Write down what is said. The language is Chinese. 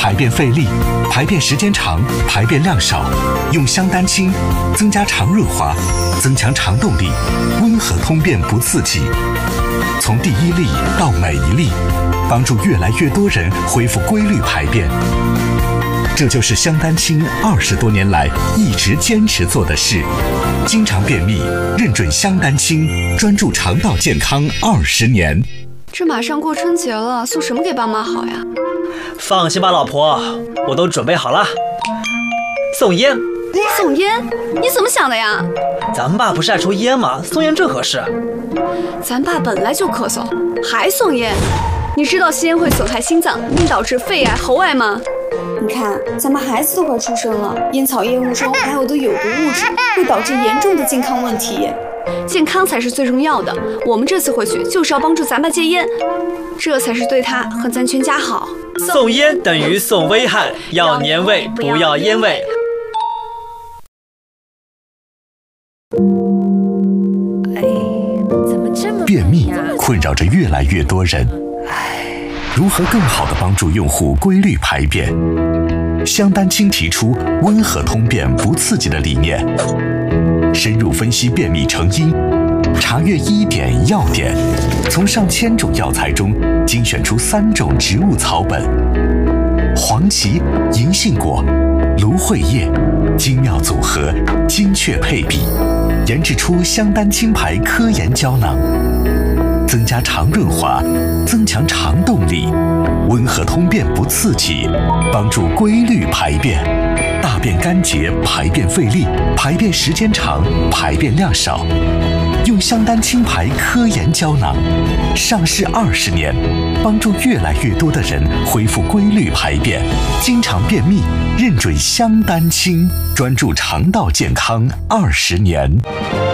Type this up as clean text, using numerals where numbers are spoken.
排便费力，排便时间长，排便量少。用香丹清，增加肠润滑，增强肠动力，温和通便不刺激。从第一粒到每一粒，帮助越来越多人恢复规律排便。这就是香丹清20多年来一直坚持做的事。经常便秘，认准香丹清，专注肠道健康20年。 这马上过春节了，送什么给爸妈好呀？ 放心吧，老婆，我都准备好了。送烟。 送烟？你怎么想的呀？ 咱爸不是爱抽烟吗？送烟正合适。 咱爸本来就咳嗽，还送烟。你知道吸烟会损害心脏，并导致肺癌、喉癌吗？ 你看，咱们孩子都快出生了，烟草烟雾中含有的有毒物质会导致严重的健康问题。 健康才是最重要的。我们这次回去就是要帮助咱爸戒烟，这才是对他和咱全家好。 送烟等于送危害，要年味，不要烟味。 便秘困扰着越来越多人，如何更好地帮助用户规律排便？香丹清提出温和通便不刺激的理念，深入分析便秘成因，查阅医典药典，从上千种药材中精选出3种植物草本：黄芪、银杏果、芦荟叶，精妙组合，精确配比，研制出香丹清牌科研胶囊，增加肠润滑，增强肠动力，温和通便不刺激，帮助规律排便。大便干结，排便费力，排便时间长，排便量少。用香丹清牌科研胶囊，上市20年，帮助越来越多的人恢复规律排便。经常便秘，认准香丹清，专注肠道健康20年。